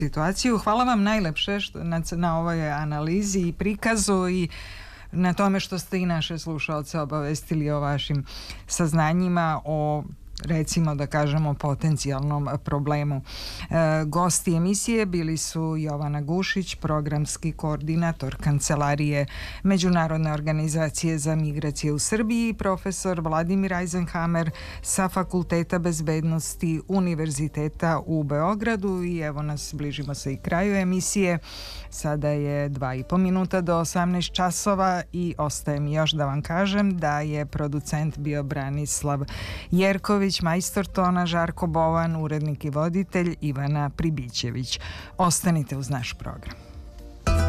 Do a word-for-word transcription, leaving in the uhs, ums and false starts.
situaciju. Hvala vam najlepše što, na, na ovoj analizi i prikazu i na tome što ste i naše slušalce obavestili o vašim saznanjima o, recimo da kažemo, potencijalnom problemu. E, gosti emisije bili su Jovana Gušić, programski koordinator Kancelarije Međunarodne organizacije za migracije u Srbiji, i profesor Vladimir Eisenhammer sa Fakulteta bezbednosti Univerziteta u Beogradu. I evo nas, bližimo se i kraju emisije. Sada je dva i po minuta do osamnaest časova i ostaje mi još da vam kažem da je producent bio Branislav Jerković, majstor tona Žarko Bovan, urednik i voditelj Ivana Pribićević. Ostanite uz naš program.